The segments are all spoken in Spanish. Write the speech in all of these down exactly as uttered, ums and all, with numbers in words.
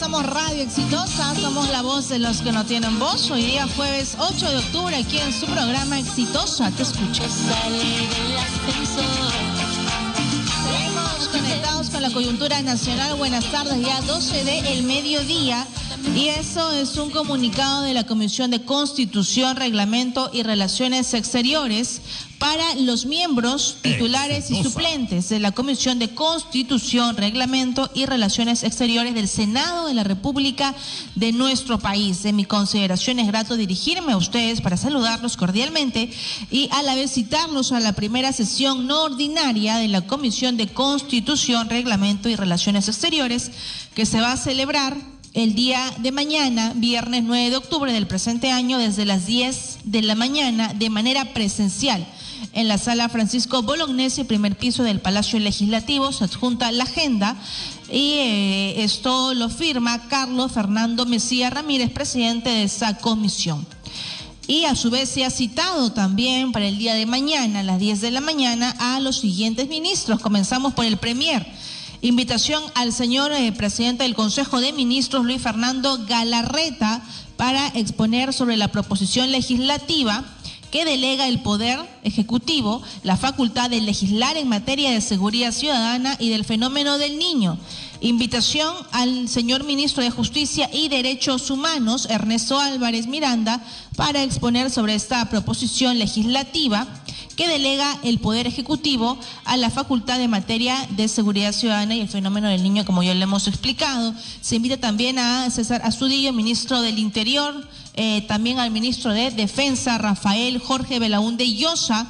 somos Radio Exitosa, somos la voz de los que no tienen voz. Hoy día jueves ocho de octubre, aquí en su programa Exitosa, te escuchas. Seguimos conectados con la coyuntura nacional. Buenas tardes, ya doce del mediodía. Y eso es un comunicado de la Comisión de Constitución, Reglamento y Relaciones Exteriores para los miembros titulares y suplentes de la Comisión de Constitución, Reglamento y Relaciones Exteriores del Senado de la República de nuestro país. De mi consideración es grato dirigirme a ustedes para saludarlos cordialmente y a la vez citarlos a la primera sesión no ordinaria de la Comisión de Constitución, Reglamento y Relaciones Exteriores, que se va a celebrar el día de mañana, viernes nueve de octubre del presente año, desde las diez de la mañana, de manera presencial, en la sala Francisco Bolognesi, primer piso del Palacio Legislativo. Se adjunta la agenda y eh, esto lo firma Carlos Fernando Mesía Ramírez, presidente de esa comisión. Y a su vez se ha citado también para el día de mañana, a las diez de la mañana, a los siguientes ministros. Comenzamos por el Premier. Invitación al señor eh, presidente del Consejo de Ministros, Luis Fernando Galarreta, para exponer sobre la proposición legislativa que delega el Poder Ejecutivo la facultad de legislar en materia de seguridad ciudadana y del fenómeno del niño. Invitación al señor ministro de Justicia y Derechos Humanos, Ernesto Álvarez Miranda, para exponer sobre esta proposición legislativa que delega el Poder Ejecutivo a la facultad de materia de seguridad ciudadana y el fenómeno del niño, como ya le hemos explicado. Se invita también a César Astudillo, ministro del Interior, eh, también al ministro de Defensa, Rafael Jorge Belaúnde Llosa,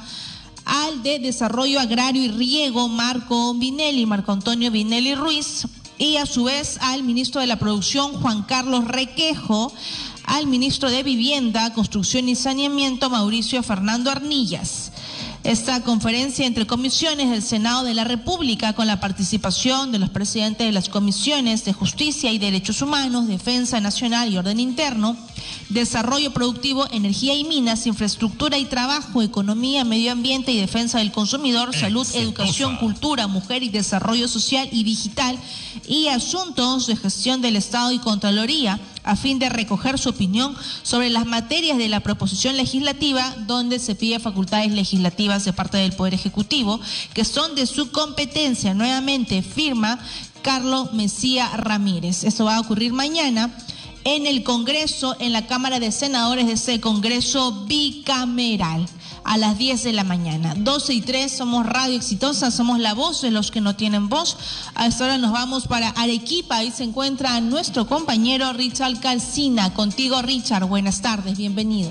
al de Desarrollo Agrario y Riego, Marco Vinelli, Marco Antonio Vinelli Ruiz, y a su vez al ministro de la Producción, Juan Carlos Requejo, al ministro de Vivienda, Construcción y Saneamiento, Mauricio Fernando Arnillas. Esta conferencia entre comisiones del Senado de la República, con la participación de los presidentes de las comisiones de Justicia y Derechos Humanos, Defensa Nacional y Orden Interno, Desarrollo Productivo, Energía y Minas, Infraestructura y Trabajo, Economía, Medio Ambiente y Defensa del Consumidor, Salud, Educación, Cultura, Mujer y Desarrollo Social y Digital, y Asuntos de Gestión del Estado y Contraloría, a fin de recoger su opinión sobre las materias de la proposición legislativa, donde se pide facultades legislativas de parte del Poder Ejecutivo, que son de su competencia. Nuevamente firma Carlos Mesía Ramírez. Esto va a ocurrir mañana en el Congreso, en la Cámara de Senadores de ese Congreso bicameral, a las diez de la mañana. doce y tres, somos Radio Exitosa, somos la voz de los que no tienen voz. A esta hora nos vamos para Arequipa, ahí se encuentra nuestro compañero Richard Calcina. Contigo, Richard, buenas tardes, bienvenido.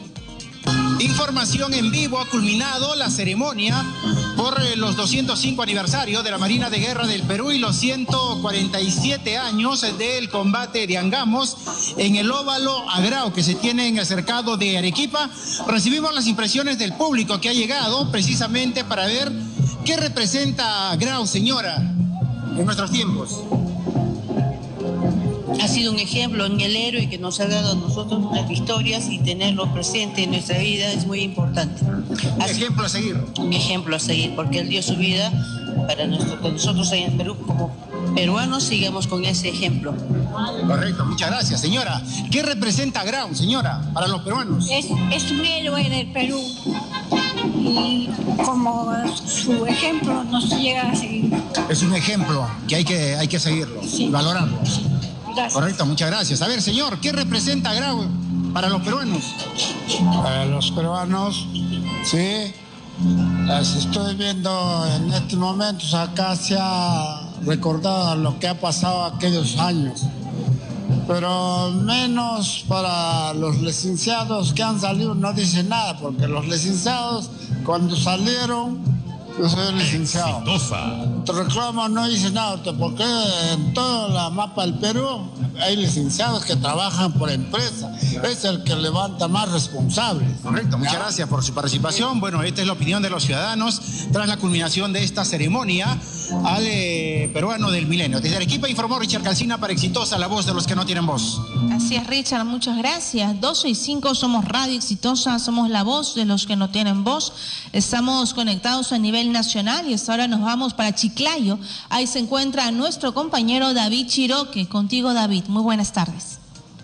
Información en vivo. Ha culminado la ceremonia por los doscientos cinco aniversarios de la Marina de Guerra del Perú y los ciento cuarenta y siete años del combate de Angamos en el óvalo Agrao que se tiene en el cercado de Arequipa. Recibimos las impresiones del público que ha llegado precisamente para ver qué representa Agrao, señora, en nuestros tiempos. Ha sido un ejemplo en el héroe que nos ha dado a nosotros las victorias, y tenerlo presente en nuestra vida es muy importante. Un ejemplo a seguir. Un ejemplo a seguir, porque él dio su vida para nuestro, que nosotros en el Perú como peruanos sigamos con ese ejemplo. Correcto, muchas gracias, señora. ¿Qué representa Agrao, señora, para los peruanos? Es, es un héroe del Perú y como su ejemplo nos llega a seguir. Es un ejemplo que hay que, hay que seguirlo, sí, y valorarlo. Sí. Gracias. Correcto, muchas gracias. A ver, señor, ¿qué representa Agrao para los peruanos? Para los peruanos, sí, las estoy viendo en estos momentos. Acá se ha recordado lo que ha pasado aquellos años, pero menos para los licenciados que han salido. No dice nada, porque los licenciados cuando salieron, yo soy licenciado, te reclamo, no dice nada, porque en toda la mapa del Perú hay licenciados que trabajan por empresa, es el que levanta más responsables. Correcto, muchas gracias por su participación. Bueno, esta es la opinión de los ciudadanos tras la culminación de esta ceremonia al eh, peruano del milenio. Desde Arequipa informó Richard Calcina para Exitosa, la voz de los que no tienen voz. Así es, Richard, muchas gracias. doce y cinco, somos Radio Exitosa, somos la voz de los que no tienen voz. Estamos conectados a nivel nacional y hasta ahora nos vamos para Chicago. Chiclayo. Ahí se encuentra nuestro compañero David Chiroque. Contigo, David. Muy buenas tardes.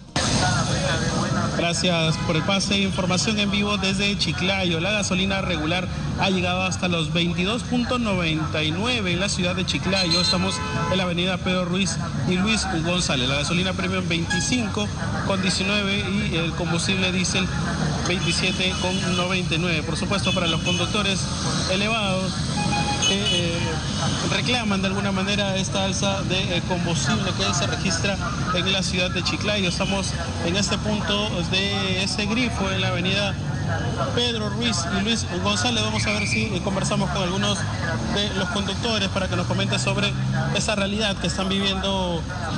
Gracias por el pase. Información en vivo desde Chiclayo. La gasolina regular ha llegado hasta los veintidós punto noventa y nueve en la ciudad de Chiclayo. Estamos en la avenida Pedro Ruiz y Luis González. La gasolina premium veinticinco con diecinueve y el combustible diésel veintisiete con noventa y nueve. Por supuesto, para los conductores elevados que eh, reclaman de alguna manera esta alza de eh, combustible que se registra en la ciudad de Chiclayo. Estamos en este punto de ese grifo en la avenida Pedro Ruiz y Luis González. Vamos a ver si eh, conversamos con algunos de los conductores para que nos comenten sobre esa realidad que están viviendo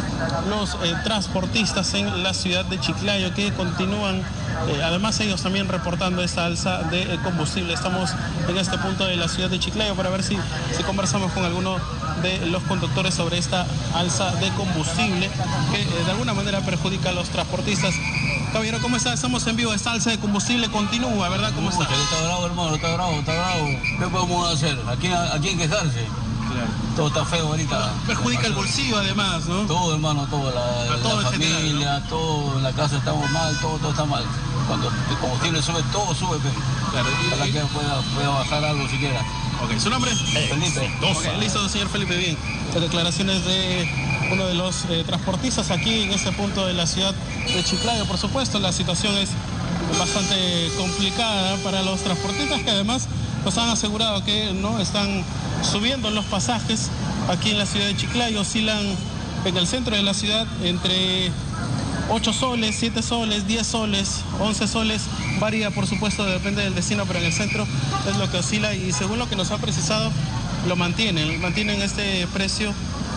los eh, transportistas en la ciudad de Chiclayo, que continúan Eh, además ellos también reportando esta alza de eh, combustible. Estamos en este punto de la ciudad de Chiclayo para ver si, si conversamos con alguno de los conductores sobre esta alza de combustible que eh, de alguna manera perjudica a los transportistas. Caballero, ¿cómo está? Estamos en vivo. Esta alza de combustible continúa, ¿verdad? ¿Cómo está? Está bravo, hermano, está bravo, está bravo. ¿Qué podemos hacer? Aquí, aquí hay que quejarse. Claro. Todo está feo ahorita. Perjudica el bolsillo además, ¿no? Todo, hermano, todo. La, todo la familia, general, ¿no? Todo, en la casa estamos mal, todo, todo está mal. Cuando el combustible sube, todo sube, pero claro, para que pueda, pueda bajar algo siquiera. Ok, ¿su nombre? Eh, Felipe. Okay, listo, señor Felipe, bien. Las declaraciones de uno de los eh, transportistas aquí en este punto de la ciudad de Chiclayo. Por supuesto, la situación es bastante complicada para los transportistas, que además nos han asegurado que no están subiendo los pasajes aquí en la ciudad de Chiclayo. Oscilan en el centro de la ciudad entre ocho soles, siete soles, diez soles, once soles, varía por supuesto, depende del destino, pero en el centro es lo que oscila y según lo que nos ha precisado lo mantienen, mantienen este precio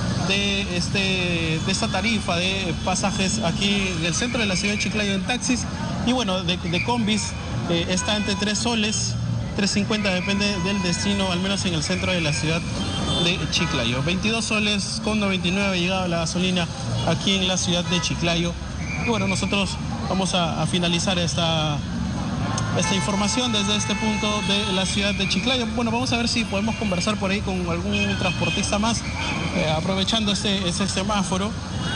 de, este, de esta tarifa de pasajes aquí en el centro de la ciudad de Chiclayo en taxis y bueno, de, de combis eh, está entre tres soles, tres cincuenta, depende del destino, al menos en el centro de la ciudad de Chiclayo. veintidós soles con noventa y nueve ha llegado la gasolina aquí en la ciudad de Chiclayo. Y bueno, nosotros vamos a, a finalizar esta, esta información desde este punto de la ciudad de Chiclayo. Bueno, vamos a ver si podemos conversar por ahí con algún transportista más, eh, aprovechando este, ese semáforo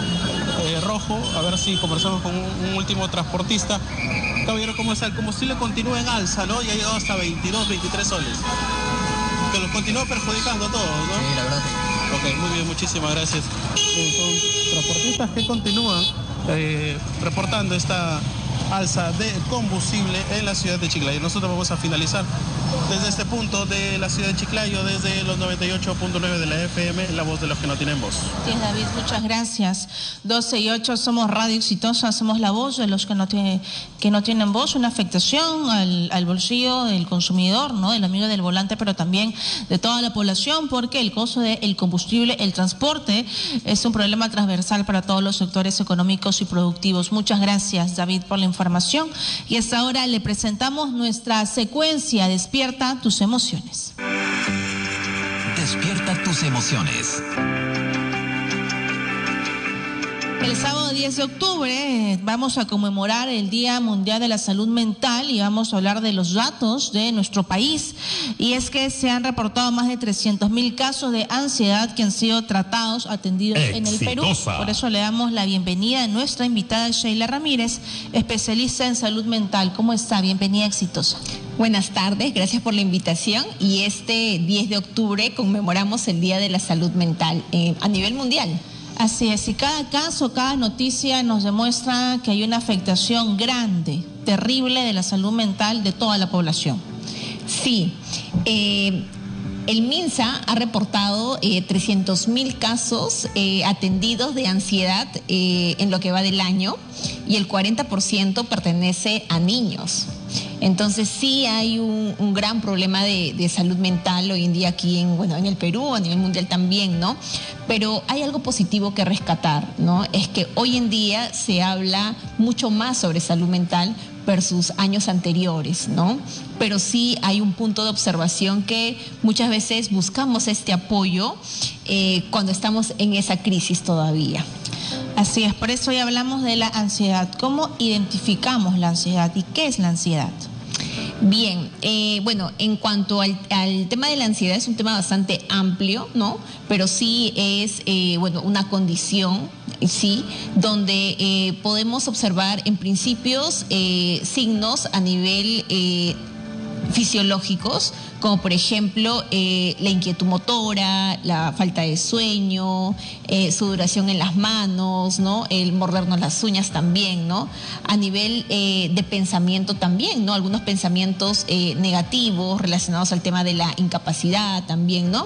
eh, rojo, a ver si conversamos con un, un último transportista. Caballero, ¿cómo está? El combustible continúa en alza, ¿no? Ya ha llegado hasta veintidós, veintitrés soles. Que los continúa perjudicando a todos, ¿no? Sí, la verdad sí. Ok, muy bien, muchísimas gracias. Eh, son transportistas que continúan eh, reportando esta alza de combustible en la ciudad de Chiclayo. Nosotros vamos a finalizar desde este punto de la ciudad de Chiclayo, desde los noventa y ocho punto nueve de la F M, la voz de los que no tienen voz. Sí, David, muchas gracias. doce y ocho, somos Radio Exitosa, hacemos la voz de los que no, tiene, que no tienen voz, una afectación al, al bolsillo del consumidor, ¿no? Del amigo del volante, pero también de toda la población, porque el costo del combustible, el transporte, es un problema transversal para todos los sectores económicos y productivos. Muchas gracias, David, por la información. Y hasta ahora le presentamos nuestra secuencia Despierta tus emociones. Despierta tus emociones. El sábado diez de octubre vamos a conmemorar el Día Mundial de la Salud Mental y vamos a hablar de los datos de nuestro país. Y es que se han reportado más de trescientos mil casos de ansiedad que han sido tratados, atendidos Exitosa. En el Perú. Por eso le damos la bienvenida a nuestra invitada Sheila Ramírez, especialista en salud mental. ¿Cómo está? Bienvenida, Exitosa. Buenas tardes, gracias por la invitación. Y este diez de octubre conmemoramos el Día de la Salud Mental eh, a nivel mundial. Así es, y cada caso, cada noticia nos demuestra que hay una afectación grande, terrible de la salud mental de toda la población. Sí, eh, el MINSA ha reportado eh, trescientos mil casos eh, atendidos de ansiedad eh, en lo que va del año y el cuarenta por ciento pertenece a niños. Entonces sí hay un, un gran problema de, de salud mental hoy en día aquí en, bueno, en el Perú, a nivel mundial también, ¿no? Pero hay algo positivo que rescatar, ¿no? Es que hoy en día se habla mucho más sobre salud mental versus años anteriores, ¿no? Pero sí hay un punto de observación que muchas veces buscamos este apoyo eh, cuando estamos en esa crisis todavía. Así es, por eso hoy hablamos de la ansiedad. ¿Cómo identificamos la ansiedad y qué es la ansiedad? Bien, eh, bueno, en cuanto al, al tema de la ansiedad, es un tema bastante amplio, ¿no? Pero sí es, eh, bueno, una condición, sí, donde eh, podemos observar en principios eh, signos a nivel eh, fisiológicos, como por ejemplo eh, la inquietud motora, la falta de sueño, eh, sudoración en las manos, ¿no? El mordernos las uñas también, ¿no? A nivel eh, de pensamiento también, ¿no? Algunos pensamientos eh, negativos relacionados al tema de la incapacidad también, ¿no?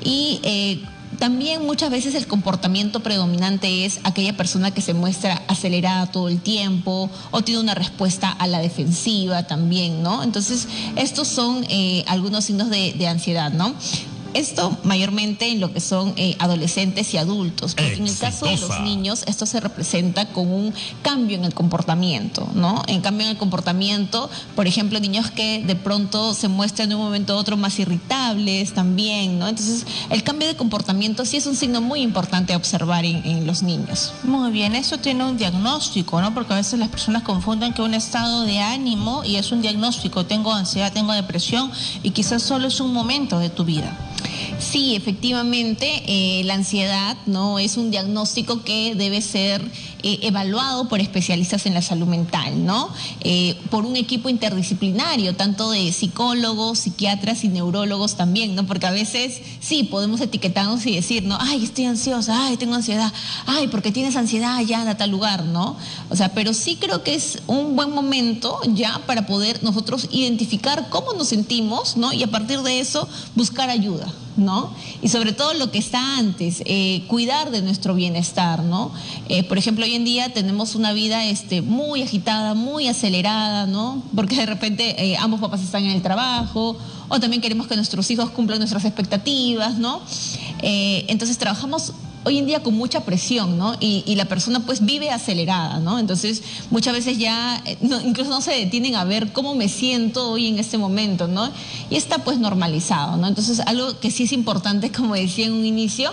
Y eh, también muchas veces el comportamiento predominante es aquella persona que se muestra acelerada todo el tiempo o tiene una respuesta a la defensiva también, ¿no? Entonces, estos son eh, algunos signos de, de ansiedad, ¿no? Esto mayormente en lo que son eh, adolescentes y adultos, porque en el caso de los niños esto se representa con un cambio en el comportamiento, ¿no? En cambio en el comportamiento, por ejemplo, niños que de pronto se muestran de un momento a otro más irritables también, ¿no? Entonces el cambio de comportamiento sí es un signo muy importante a observar en, en los niños. Muy bien, eso tiene un diagnóstico, ¿no? Porque a veces las personas confunden que un estado de ánimo y es un diagnóstico, tengo ansiedad, tengo depresión y quizás solo es un momento de tu vida. Sí, efectivamente, eh, la ansiedad, ¿no? Es un diagnóstico que debe ser eh, evaluado por especialistas en la salud mental, ¿no? Eh, por un equipo interdisciplinario, tanto de psicólogos, psiquiatras y neurólogos también, ¿no? Porque a veces sí podemos etiquetarnos y decir, ¿no? Ay, estoy ansiosa, ay, tengo ansiedad, ay, porque tienes ansiedad, ya anda a tal lugar, ¿no? O sea, pero sí creo que es un buen momento ya para poder nosotros identificar cómo nos sentimos, ¿no? Y a partir de eso buscar ayuda, ¿no? Y sobre todo lo que está antes, eh, cuidar de nuestro bienestar, ¿no? Eh, por ejemplo, hoy en día tenemos una vida este, muy agitada, muy acelerada, ¿no? Porque de repente eh, ambos papás están en el trabajo, o también queremos que nuestros hijos cumplan nuestras expectativas, ¿no? Eh, entonces trabajamos hoy en día con mucha presión, ¿no? Y, y la persona pues vive acelerada, ¿no? Entonces muchas veces ya no, incluso no se detienen a ver cómo me siento hoy en este momento, ¿no? Y está pues normalizado, ¿no? Entonces algo que sí es importante, como decía en un inicio,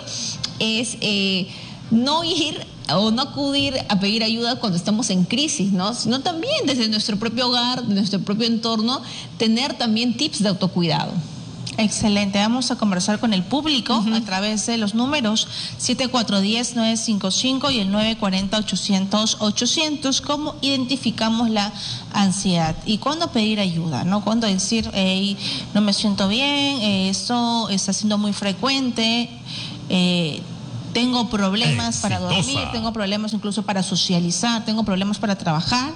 es eh, no ir o no acudir a pedir ayuda cuando estamos en crisis, ¿no? Sino también desde nuestro propio hogar, de nuestro propio entorno, tener también tips de autocuidado. Excelente, vamos a conversar con el público uh-huh. a través de los números siete cuatro uno cero nueve cinco cinco y el nueve cuatro cero ochocientos ochocientos. ¿Cómo identificamos la ansiedad? ¿Y cuándo pedir ayuda? ¿No? ¿Cuándo decir, hey, no me siento bien, eh, esto está siendo muy frecuente, eh, tengo problemas Exitosa. para dormir, tengo problemas incluso para socializar, tengo problemas para trabajar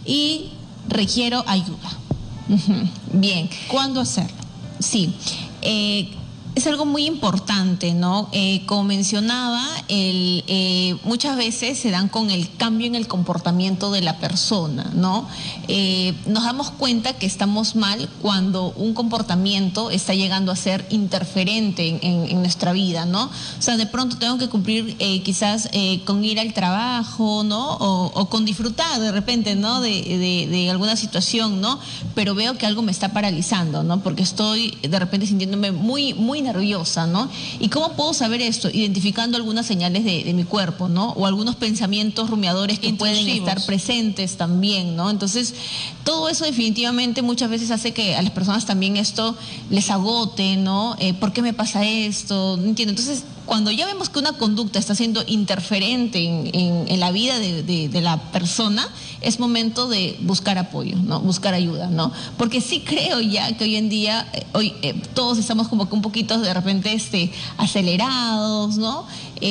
y requiero ayuda? Uh-huh. Bien. ¿Cuándo hacerlo? Sí, eh, es algo muy importante, ¿no? Eh, como mencionaba, el, eh, muchas veces se dan con el cambio en el comportamiento de la persona, ¿no? Eh, nos damos cuenta que estamos mal cuando un comportamiento está llegando a ser interferente en, en, en nuestra vida, ¿no? O sea, de pronto tengo que cumplir eh, quizás eh, con ir al trabajo, ¿no? O, o con disfrutar de repente, ¿no? De, de, de alguna situación, ¿no? Pero veo que algo me está paralizando, ¿no? Porque estoy de repente sintiéndome muy, muy nerviosa, ¿no? ¿Y cómo puedo saber esto? Identificando algunas señales de, de mi cuerpo, ¿no? O algunos pensamientos rumiadores que Intrusivos. pueden estar presentes también, ¿no? Entonces, todo eso definitivamente muchas veces hace que a las personas también esto les agote, ¿no? Eh, ¿Por qué me pasa esto? No entiendo. Entonces, cuando ya vemos que una conducta está siendo interferente en, en, en la vida de, de, de la persona, es momento de buscar apoyo, ¿no? Buscar ayuda, ¿no? Porque sí creo ya que hoy en día eh, hoy eh, todos estamos como que un poquito de repente este, acelerados, ¿no?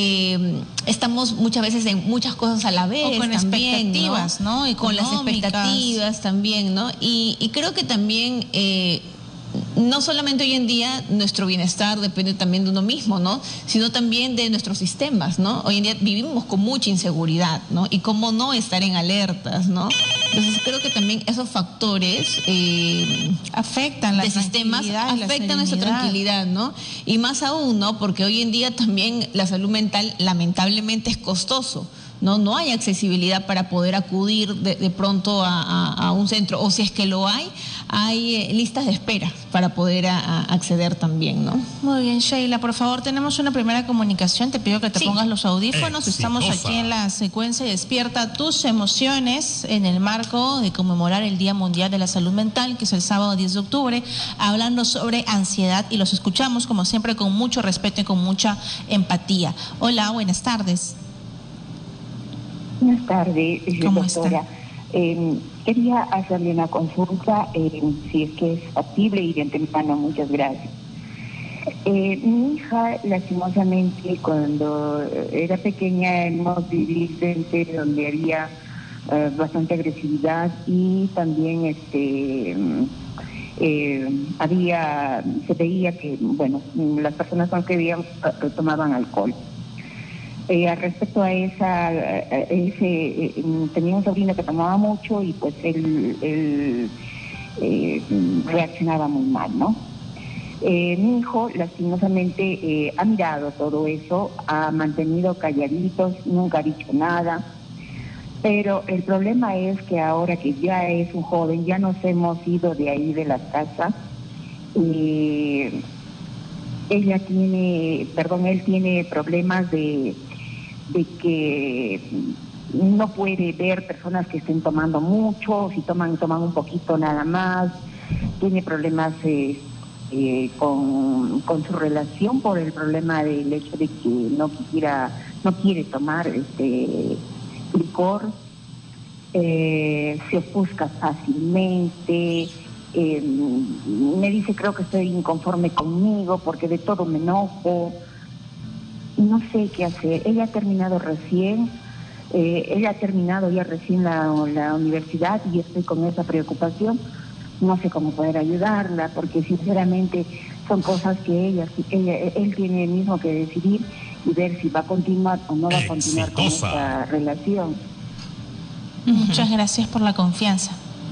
Eh, estamos muchas veces en muchas cosas a la vez. O con también, expectativas, ¿no? ¿no? Y con las expectativas también, ¿no? Y, y creo que también... Eh, no solamente hoy en día nuestro bienestar depende también de uno mismo, ¿no? Sino también de nuestros sistemas, ¿no? Hoy en día vivimos con mucha inseguridad, ¿no? Y cómo no estar en alertas, ¿no? Entonces creo que también esos factores eh, afectan la de sistemas afectan nuestra tranquilidad, ¿no? Y más aún, ¿no? Porque hoy en día también la salud mental lamentablemente es costoso. No, no hay accesibilidad para poder acudir de, de pronto a, a, a un centro, o si es que lo hay, hay eh, listas de espera para poder a, a acceder también, ¿no? Muy bien, Sheila, por favor, tenemos una primera comunicación. Te pido que te Sí. pongas los audífonos. Exitosa. Estamos aquí en la secuencia Despierta tus emociones en el marco de conmemorar el Día Mundial de la Salud Mental, que es el sábado diez de octubre, hablando sobre ansiedad, y los escuchamos como siempre con mucho respeto y con mucha empatía. Hola, buenas tardes. Buenas tardes, ¿Cómo doctora. Eh, quería hacerle una consulta, eh, si es que es factible, y de antemano muchas gracias. Eh, mi hija, lastimosamente, cuando era pequeña, hemos vivido donde había eh, bastante agresividad y también este eh, había se veía que, bueno, las personas con que vivían tomaban alcohol. Eh, respecto a esa, a ese, eh, tenía un sobrino que tomaba mucho y pues él, él eh, reaccionaba muy mal, ¿no? Eh, mi hijo, lastimosamente, eh, ha mirado todo eso, ha mantenido calladitos, nunca ha dicho nada, pero el problema es que ahora que ya es un joven, ya nos hemos ido de ahí de la casa, eh, ella tiene, perdón, él tiene problemas de de que no puede ver personas que estén tomando mucho, si toman, toman un poquito nada más, tiene problemas eh, eh, con, con su relación por el problema del hecho de que no quisiera, no quiere tomar este licor, eh, se ofusca fácilmente, eh, me dice creo que estoy inconforme conmigo porque de todo me enojo. No sé qué hacer. Ella ha terminado recién, eh, ella ha terminado ya recién la, la universidad y estoy con esa preocupación. No sé cómo poder ayudarla porque sinceramente son cosas que ella, ella él tiene mismo que decidir y ver si va a continuar o no va a continuar con esta relación. Muchas gracias por la confianza.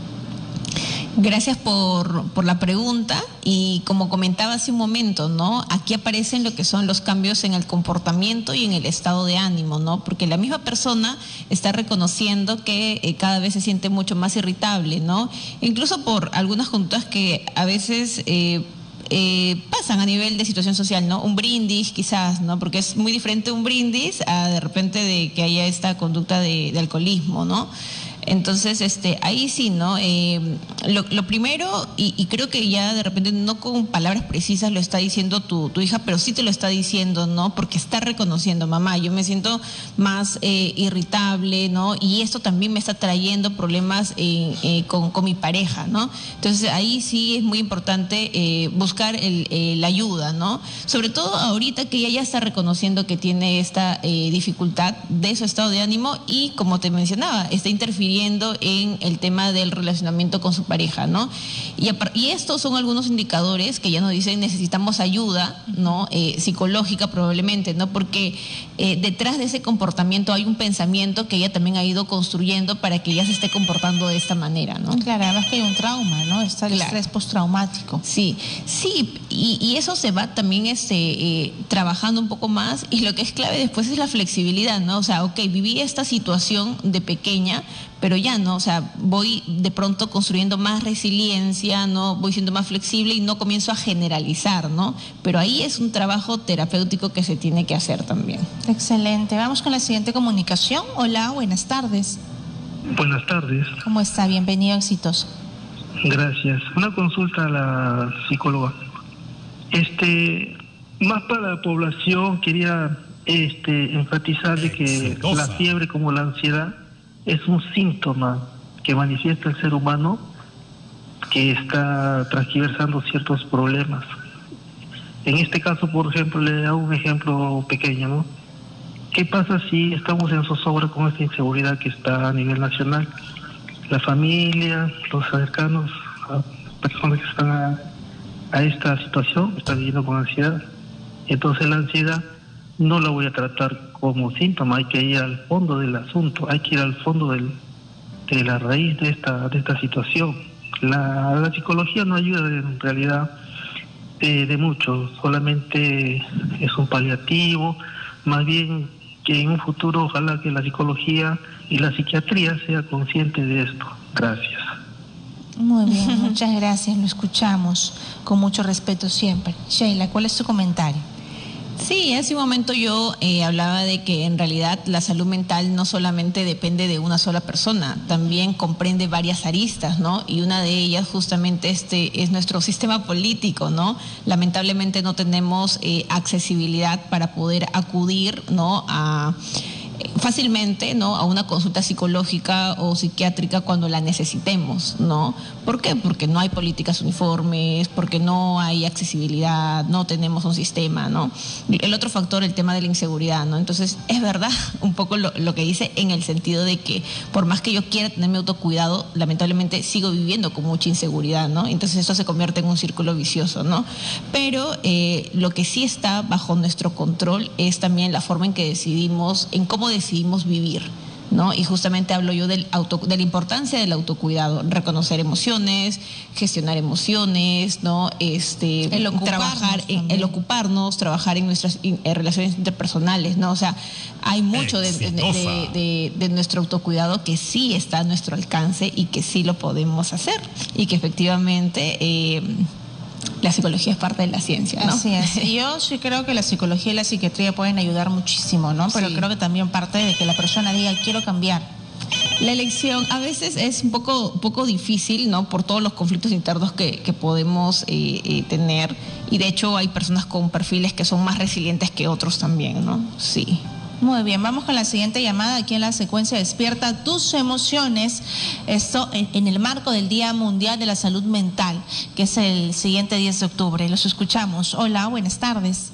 Gracias por, por la pregunta, y como comentaba hace un momento, ¿no? Aquí aparecen lo que son los cambios en el comportamiento y en el estado de ánimo, ¿no? Porque la misma persona está reconociendo que eh, cada vez se siente mucho más irritable, ¿no? Incluso por algunas conductas que a veces eh, eh, pasan a nivel de situación social, ¿no? Un brindis quizás, ¿no? Porque es muy diferente un brindis a de repente de que haya esta conducta de, de alcoholismo, ¿no? Entonces, este, ahí sí, ¿no? Eh, lo, lo primero, y, y creo que ya de repente no con palabras precisas lo está diciendo tu, tu hija, pero sí te lo está diciendo, ¿no? Porque está reconociendo, mamá, yo me siento más eh, irritable, ¿no? Y esto también me está trayendo problemas eh, eh, con, con mi pareja, ¿no? Entonces, ahí sí es muy importante eh, buscar el, eh, la ayuda, ¿no? Sobre todo ahorita que ella ya está reconociendo que tiene esta eh, dificultad de su estado de ánimo y, como te mencionaba, está interfiriendo en el tema del relacionamiento con su pareja, ¿no? Y, y estos son algunos indicadores que ya nos dicen necesitamos ayuda, ¿no? Eh, psicológica probablemente, ¿no? Porque eh, detrás de ese comportamiento hay un pensamiento que ella también ha ido construyendo para que ella se esté comportando de esta manera, ¿no? Claro, además que hay un trauma, ¿no? Está el Claro. estrés postraumático. Sí, sí, y, y eso se va también este, eh, trabajando un poco más, y lo que es clave después es la flexibilidad, ¿no? O sea, ok, viví esta situación de pequeña, pero ya no, o sea, voy de pronto construyendo más resiliencia, ¿no? Voy siendo más flexible y no comienzo a generalizar, ¿no? Pero ahí es un trabajo terapéutico que se tiene que hacer también. Excelente. Vamos con la siguiente comunicación. Hola, buenas tardes. Buenas tardes. ¿Cómo está? Bienvenido, exitoso. Gracias. Una consulta a la psicóloga. Este, más para la población, quería este, enfatizar de que Exitosa. la fiebre como la ansiedad es un síntoma que manifiesta el ser humano que está transversando ciertos problemas. En este caso, por ejemplo, le hago un ejemplo pequeño, ¿no? ¿Qué pasa si estamos en zozobra con esta inseguridad que está a nivel nacional? La familia, los cercanos, a personas que están a, a esta situación, están viviendo con ansiedad. Entonces la ansiedad no la voy a tratar como síntoma, hay que ir al fondo del asunto, hay que ir al fondo del, de la raíz de esta, de esta situación. La, la psicología no ayuda en realidad de, de mucho, solamente es un paliativo, más bien que en un futuro ojalá que la psicología y la psiquiatría sea consciente de esto. Gracias. Muy bien, muchas gracias, lo escuchamos con mucho respeto siempre. Sheila, ¿cuál es tu comentario? Sí, hace un momento yo eh, hablaba de que en realidad la salud mental no solamente depende de una sola persona, también comprende varias aristas, ¿no? Y una de ellas justamente este es nuestro sistema político, ¿no? Lamentablemente no tenemos eh, accesibilidad para poder acudir, ¿no? a fácilmente, ¿no? a una consulta psicológica o psiquiátrica cuando la necesitemos, ¿no? ¿Por qué? Porque no hay políticas uniformes, porque no hay accesibilidad, no tenemos un sistema, ¿no? El otro factor, el tema de la inseguridad, ¿no? Entonces, es verdad un poco lo, lo que dice en el sentido de que por más que yo quiera tener mi autocuidado, lamentablemente sigo viviendo con mucha inseguridad, ¿no? Entonces esto se convierte en un círculo vicioso, ¿no? Pero eh, lo que sí está bajo nuestro control es también la forma en que decidimos, en cómo decidimos vivir, ¿no? Y justamente hablo yo del auto, de la importancia del autocuidado, reconocer emociones, gestionar emociones, ¿no? Este, el trabajar, en, el ocuparnos, trabajar en nuestras in, en relaciones interpersonales, ¿no? O sea, hay mucho de, de, de, de, de nuestro autocuidado que sí está a nuestro alcance y que sí lo podemos hacer y que efectivamente eh, la psicología es parte de la ciencia, ¿no? Así es. Y yo sí creo que la psicología y la psiquiatría pueden ayudar muchísimo, ¿no? Pero sí, creo que también parte de que la persona diga, quiero cambiar. La elección a veces es un poco, un poco difícil, ¿no? Por todos los conflictos internos que, que podemos eh, eh, tener. Y de hecho hay personas con perfiles que son más resilientes que otros también, ¿no? Sí. Muy bien, vamos con la siguiente llamada aquí en la secuencia Despierta tus emociones. Esto en, en el marco del Día Mundial de la Salud Mental, que es el siguiente diez de octubre. Los escuchamos. Hola, buenas tardes.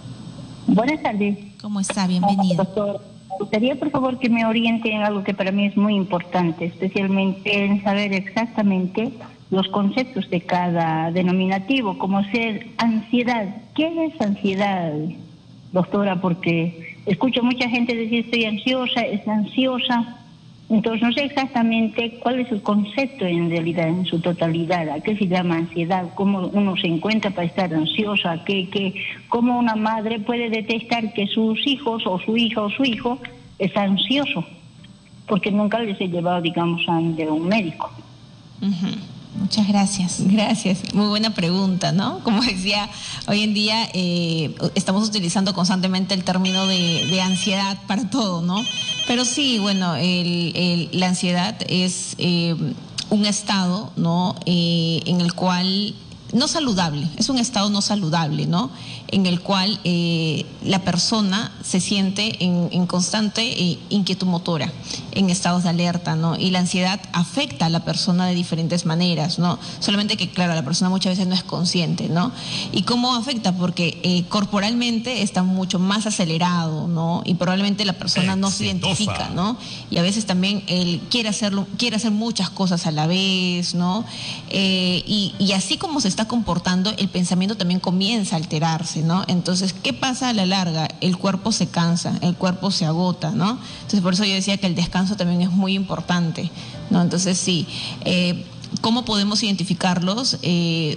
Buenas tardes. ¿Cómo está? Bienvenido. Doctor, me gustaría por favor que me oriente en algo que para mí es muy importante, especialmente en saber exactamente los conceptos de cada denominativo, como ser ansiedad. ¿Qué es ansiedad, doctora? Porque escucho mucha gente decir estoy ansiosa, es ansiosa, entonces no sé exactamente cuál es el concepto en realidad, en su totalidad, a qué se llama ansiedad, cómo uno se encuentra para estar ansiosa, qué, qué, cómo una madre puede detectar que sus hijos o su hija o su hijo está ansioso, porque nunca les he llevado, digamos, a un médico. Uh-huh. Muchas gracias. Gracias. Muy buena pregunta, ¿no? Como decía, hoy en día eh, estamos utilizando constantemente el término de, de ansiedad para todo, ¿no? Pero sí, bueno, el, el, la ansiedad es eh, un estado, ¿no? Eh, en el cual no saludable, es un estado no saludable, ¿no? En el cual eh, la persona se siente en, en constante eh, inquietud motora, en estados de alerta, ¿no? Y la ansiedad afecta a la persona de diferentes maneras, ¿no? Solamente que, claro, la persona muchas veces no es consciente, ¿no? ¿Y cómo afecta? Porque eh, corporalmente está mucho más acelerado, ¿no? Y probablemente la persona no se identifica, ¿no? Y a veces también él quiere hacerlo, quiere hacer muchas cosas a la vez, ¿no? Eh, y, y así como se está comportando, el pensamiento también comienza a alterarse, ¿no? Entonces, ¿qué pasa a la larga? El cuerpo se cansa, el cuerpo se agota, ¿no? Entonces, por eso yo decía que el descanso también es muy importante, ¿no? Entonces, sí, eh, ¿cómo podemos identificarlos? Eh,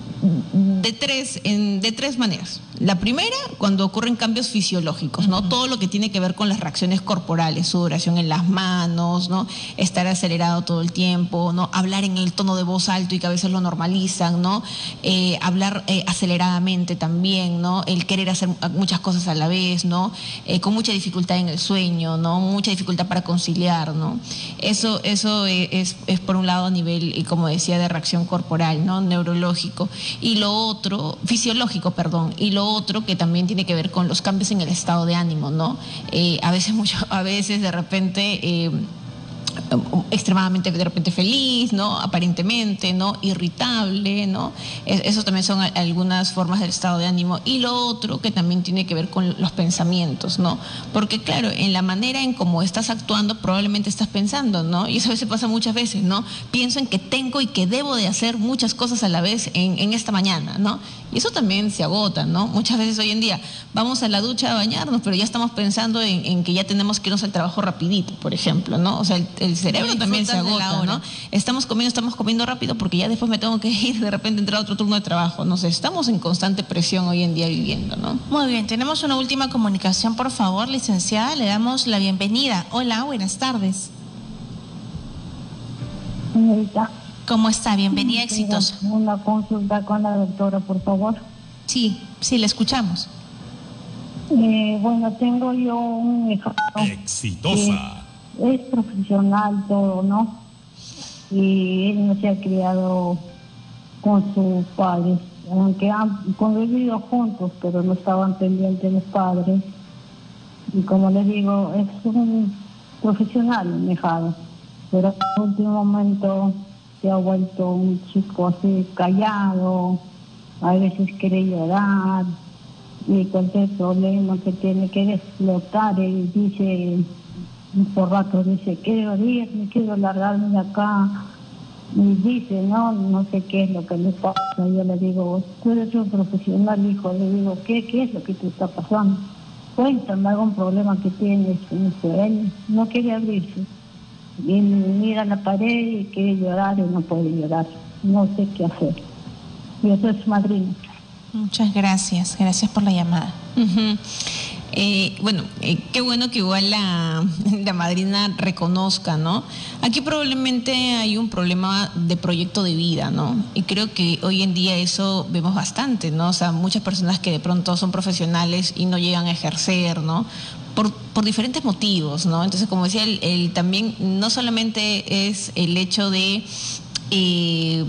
de tres, en, de tres maneras. La primera, cuando ocurren cambios fisiológicos, ¿no? Uh-huh. Todo lo que tiene que ver con las reacciones corporales, sudoración en las manos, ¿no? Estar acelerado todo el tiempo, ¿no? Hablar en el tono de voz alto y que a veces lo normalizan, ¿no? Eh, hablar eh, aceleradamente también, ¿no? El querer hacer muchas cosas a la vez, ¿no? Eh, con mucha dificultad en el sueño, ¿no? Mucha dificultad para conciliar, ¿no? Eso, eso es, es por un lado a nivel, como decía, de reacción corporal, ¿no? Neurológico. Y lo otro, fisiológico, perdón, y lo otro que también tiene que ver con los cambios en el estado de ánimo, ¿no? Eh, a veces mucho, a veces de repente eh, extremadamente de repente feliz, ¿no? Aparentemente, ¿no? Irritable, ¿no? Eso también son algunas formas del estado de ánimo. Y lo otro que también tiene que ver con los pensamientos, ¿no? Porque claro, en la manera en cómo estás actuando probablemente estás pensando, ¿no? Y eso a veces pasa muchas veces, ¿no? Pienso en que tengo y que debo de hacer muchas cosas a la vez en, en esta mañana, ¿no? Y eso también se agota, ¿no? Muchas veces hoy en día vamos a la ducha a bañarnos, pero ya estamos pensando en, en que ya tenemos que irnos al trabajo rapidito, por ejemplo, ¿no? O sea, el, el cerebro también se agota, ¿no? Estamos comiendo, estamos comiendo rápido porque ya después me tengo que ir, de repente entrar a otro turno de trabajo. No sé, estamos en constante presión hoy en día viviendo, ¿no? Muy bien, tenemos una última comunicación, por favor, licenciada, le damos la bienvenida. Hola, buenas tardes. Señorita, ¿Cómo está? Bienvenida, Exitosa. Una consulta con la doctora, por favor. Sí, sí, le escuchamos. Eh, bueno, tengo yo un hijo. Exitosa. Es profesional todo, ¿no? Y él no se ha criado con sus padres, aunque han convivido juntos, pero no estaban pendientes los padres. Y como les digo, es un profesional, Mejado, pero en el último momento se ha vuelto un chico así callado, a veces quiere llorar, y cualquier problema que tiene que explotar, él dice, por rato dice, quiero irme, quiero largarme de acá, y dice, no, no sé qué es lo que le pasa. Yo le digo, tú eres un profesional, hijo, le digo, ¿qué, qué es lo que te está pasando? Cuéntame algún problema que tienes. Él no quiere abrirse, y mira la pared y quiere llorar y no puede llorar, no sé qué hacer. Yo soy su madrina. Muchas gracias, gracias por la llamada. Uh-huh. Eh, bueno, eh, qué bueno que igual la, la madrina reconozca, ¿no? Aquí probablemente hay un problema de proyecto de vida, ¿no? Y creo que hoy en día eso vemos bastante, ¿no? O sea, muchas personas que de pronto son profesionales y no llegan a ejercer, ¿no? Por, por diferentes motivos, ¿no? Entonces, como decía, el, el, también no solamente es el hecho de Eh,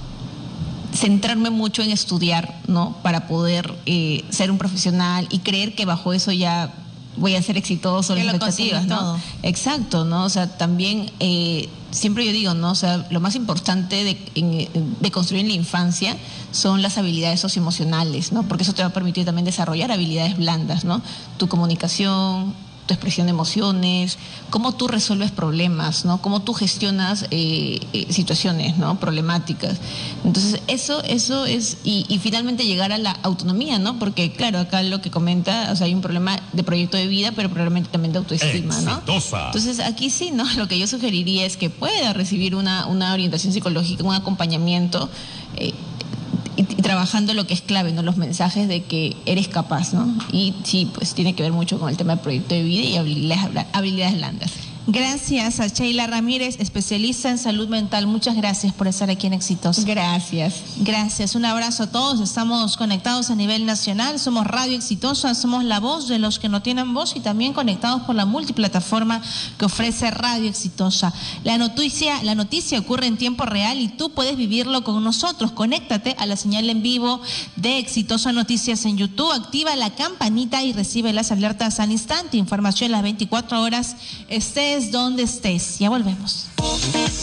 centrarme mucho en estudiar, ¿no? Para poder eh, ser un profesional y creer que bajo eso ya voy a ser exitoso, las expectativas, ¿no? Todo. Exacto, ¿no? O sea, también eh, siempre yo digo, ¿no? O sea, lo más importante de, en, de construir en la infancia son las habilidades socioemocionales, ¿no? Porque eso te va a permitir también desarrollar habilidades blandas, ¿no? Tu comunicación, tu expresión de emociones, cómo tú resuelves problemas, ¿no? Cómo tú gestionas eh, eh, situaciones, ¿no? Problemáticas. Entonces, eso, eso es, y, y finalmente llegar a la autonomía, ¿no? Porque, claro, acá lo que comenta, o sea, hay un problema de proyecto de vida, pero probablemente también de autoestima, ¿no? Exitosa. Entonces, aquí sí, ¿no? Lo que yo sugeriría es que pueda recibir una, una orientación psicológica, un acompañamiento, eh, Y, y trabajando lo que es clave, ¿no? Los mensajes de que eres capaz, ¿no? Y sí, pues tiene que ver mucho con el tema del proyecto de vida y habilidades, habilidades blandas. Gracias a Sheila Ramírez, especialista en salud mental. Muchas gracias por estar aquí en Exitosa. Gracias. Gracias. Un abrazo a todos. Estamos conectados a nivel nacional. Somos Radio Exitosa. Somos la voz de los que no tienen voz y también conectados por la multiplataforma que ofrece Radio Exitosa. La noticia, la noticia ocurre en tiempo real y tú puedes vivirlo con nosotros. Conéctate a la señal en vivo de Exitosa Noticias en YouTube. Activa la campanita y recibe las alertas al instante. Información las veinticuatro horas. Estés donde estés. Ya volvemos.